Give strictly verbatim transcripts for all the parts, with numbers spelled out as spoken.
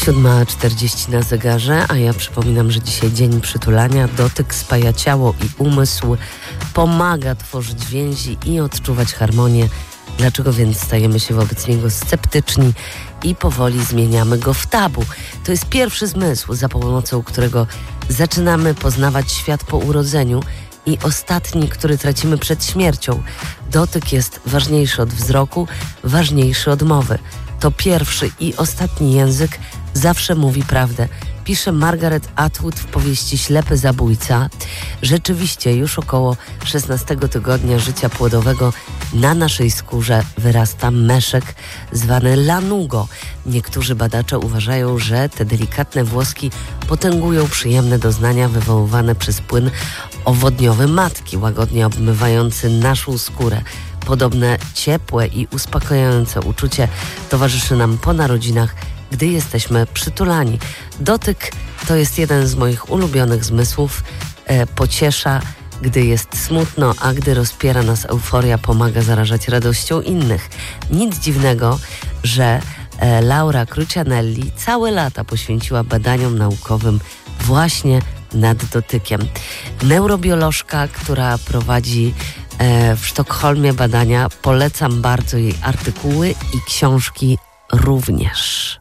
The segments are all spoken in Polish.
siódma czterdzieści na zegarze, a ja przypominam, że dzisiaj dzień przytulania. Dotyk spaja ciało i umysł, pomaga tworzyć więzi i odczuwać harmonię. Dlaczego więc stajemy się wobec niego sceptyczni i powoli zmieniamy go w tabu? To jest pierwszy zmysł, za pomocą którego zaczynamy poznawać świat po urodzeniu i ostatni, który tracimy przed śmiercią. Dotyk jest ważniejszy od wzroku, ważniejszy od mowy. To pierwszy i ostatni język zawsze mówi prawdę. Pisze Margaret Atwood w powieści Ślepy zabójca. Rzeczywiście już około szesnastego tygodnia życia płodowego na naszej skórze wyrasta meszek zwany lanugo. Niektórzy badacze uważają, że te delikatne włoski potęgują przyjemne doznania wywoływane przez płyn owodniowy matki, łagodnie obmywający naszą skórę. Podobne ciepłe i uspokajające uczucie towarzyszy nam po narodzinach, gdy jesteśmy przytulani. Dotyk to jest jeden z moich ulubionych zmysłów. E, pociesza, gdy jest smutno, a gdy rozpiera nas euforia, pomaga zarażać radością innych. Nic dziwnego, że e, Laura Crucianelli całe lata poświęciła badaniom naukowym właśnie nad dotykiem. Neurobiolożka, która prowadzi e, w Sztokholmie badania, polecam bardzo jej artykuły i książki również.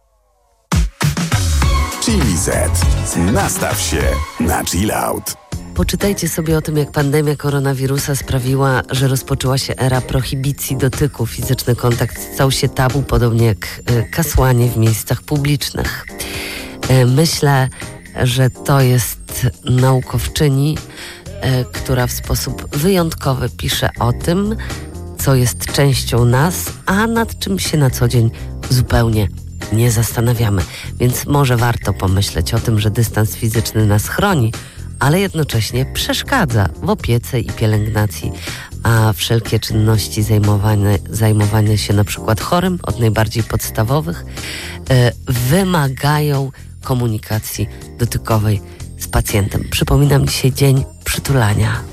Chili Z. Nastaw się na chill out. Poczytajcie sobie o tym, jak pandemia koronawirusa sprawiła, że rozpoczęła się era prohibicji dotyku. Fizyczny kontakt stał się tabu, podobnie jak y, kasłanie w miejscach publicznych. Y, myślę, że to jest naukowczyni, y, która w sposób wyjątkowy pisze o tym, co jest częścią nas, a nad czym się na co dzień zupełnie nie zastanawiamy. Więc może warto pomyśleć o tym, że dystans fizyczny nas chroni, ale jednocześnie przeszkadza w opiece i pielęgnacji, a wszelkie czynności zajmowane, zajmowanie się na przykład chorym, od najbardziej podstawowych, yy, wymagają komunikacji dotykowej z pacjentem. Przypominam, dzisiaj dzień przytulania.